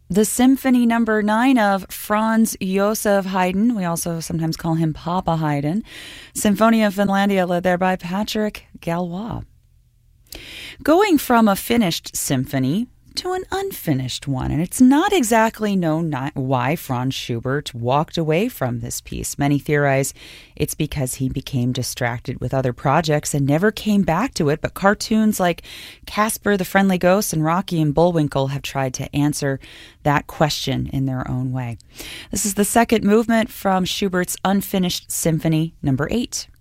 The Symphony Number 9 of Franz Josef Haydn. We also sometimes call him Papa Haydn. Sinfonia Finlandia, led there by Patrick Galois. Going from a finished symphony to an unfinished one, and it's not exactly known why Franz Schubert walked away from this piece. Many theorize it's because he became distracted with other projects and never came back to it, but cartoons like Casper the Friendly Ghost and Rocky and Bullwinkle have tried to answer that question in their own way. This is the second movement from Schubert's Unfinished Symphony Number 8.